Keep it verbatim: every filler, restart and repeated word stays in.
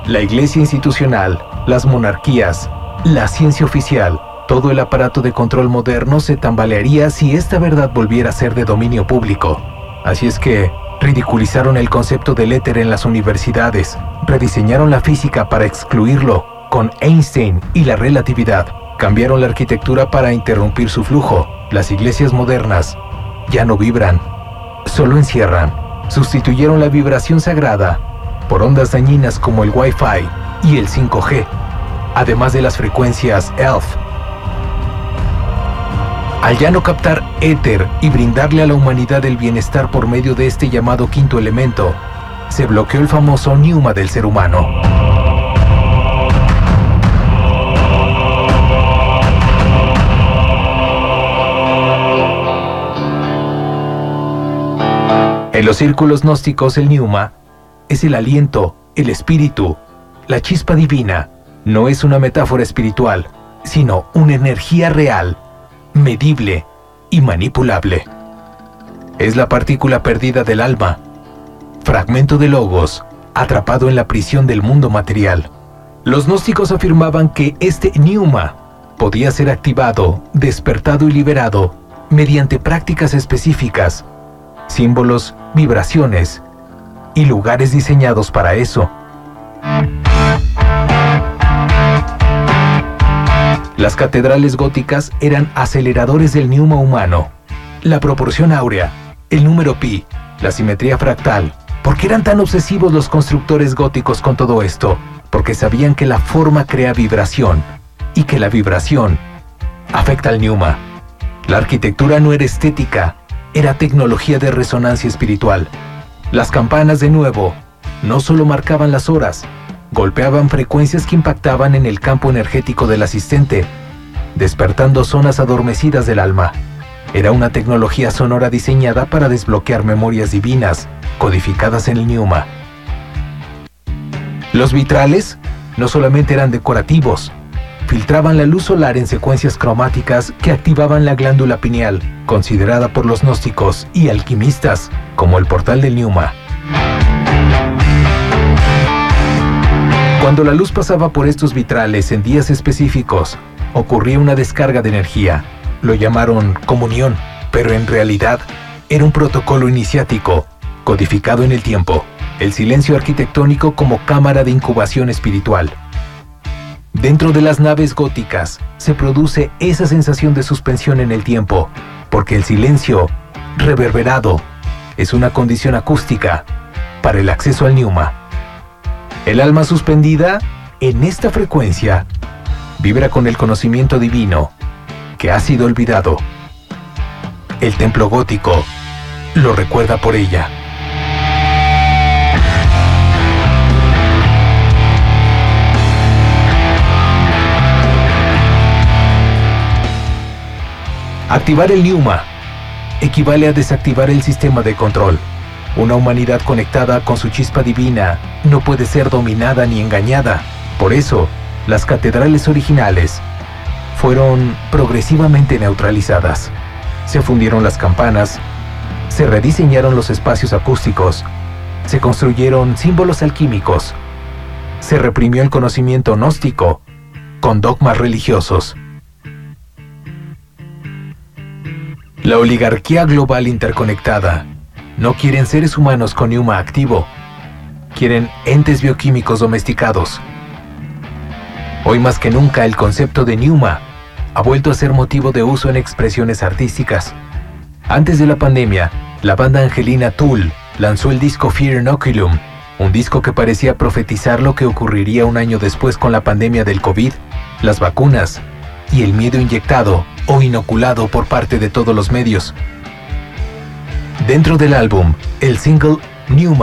La iglesia institucional, las monarquías, la ciencia oficial, todo el aparato de control moderno se tambalearía si esta verdad volviera a ser de dominio público. Así es que ridiculizaron el concepto del éter en las universidades, rediseñaron la física para excluirlo, con Einstein y la relatividad, cambiaron la arquitectura para interrumpir su flujo. Las iglesias modernas ya no vibran, solo encierran. Sustituyeron la vibración sagrada por ondas dañinas como el Wi-Fi y el cinco G, además de las frecuencias E L F. Al ya no captar éter y brindarle a la humanidad el bienestar por medio de este llamado quinto elemento, se bloqueó el famoso neuma del ser humano. En los círculos gnósticos, el neuma es el aliento, el espíritu, la chispa divina. No es una metáfora espiritual, sino una energía real, medible y manipulable. Es la partícula perdida del alma, fragmento de logos, atrapado en la prisión del mundo material. Los gnósticos afirmaban que este neuma podía ser activado, despertado y liberado mediante prácticas específicas, símbolos, vibraciones y lugares diseñados para eso. Las catedrales góticas eran aceleradores del neuma humano. La proporción áurea, el número pi, la simetría fractal. ¿Por qué eran tan obsesivos los constructores góticos con todo esto? Porque sabían que la forma crea vibración y que la vibración afecta al neuma. La arquitectura no era estética, era tecnología de resonancia espiritual. Las campanas, de nuevo, no solo marcaban las horas, golpeaban frecuencias que impactaban en el campo energético del asistente, despertando zonas adormecidas del alma. Era una tecnología sonora diseñada para desbloquear memorias divinas, codificadas en el neuma. Los vitrales no solamente eran decorativos, filtraban la luz solar en secuencias cromáticas que activaban la glándula pineal, considerada por los gnósticos y alquimistas como el portal del neuma. Cuando la luz pasaba por estos vitrales en días específicos, ocurría una descarga de energía. Lo llamaron comunión, pero en realidad era un protocolo iniciático, codificado en el tiempo. El silencio arquitectónico como cámara de incubación espiritual. Dentro de las naves góticas se produce esa sensación de suspensión en el tiempo, porque el silencio, reverberado, es una condición acústica para el acceso al neuma. El alma suspendida en esta frecuencia vibra con el conocimiento divino que ha sido olvidado. El templo gótico lo recuerda por ella. Activar el neuma equivale a desactivar el sistema de control. Una humanidad conectada con su chispa divina no puede ser dominada ni engañada. Por eso, las catedrales originales fueron progresivamente neutralizadas. Se fundieron las campanas, se rediseñaron los espacios acústicos, se construyeron símbolos alquímicos, se reprimió el conocimiento gnóstico con dogmas religiosos. La oligarquía global interconectada no quieren seres humanos con neuma activo, quieren entes bioquímicos domesticados. Hoy más que nunca el concepto de neuma ha vuelto a ser motivo de uso en expresiones artísticas. Antes de la pandemia, la banda angelina Tool lanzó el disco Fear Inoculum, un disco que parecía profetizar lo que ocurriría un año después con la pandemia del COVID, las vacunas y el miedo inyectado o inoculado por parte de todos los medios. Dentro del álbum, el single Neuma